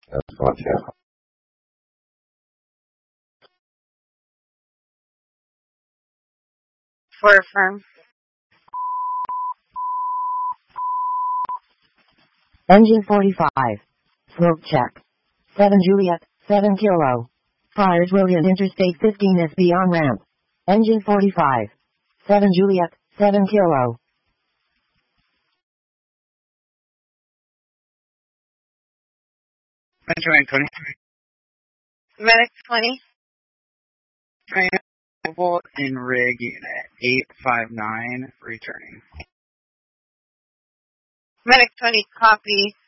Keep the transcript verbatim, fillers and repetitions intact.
That's what, yeah. For affirm. Engine forty-five. Smoke check. seven Juliet, seven Kilo. Fires William Interstate fifteen S B on ramp. Engine forty-five. seven Juliet, seven Kilo. Medic twenty. Medic twenty. Triangle in rig unit eight five nine returning. Medic twenty, copy.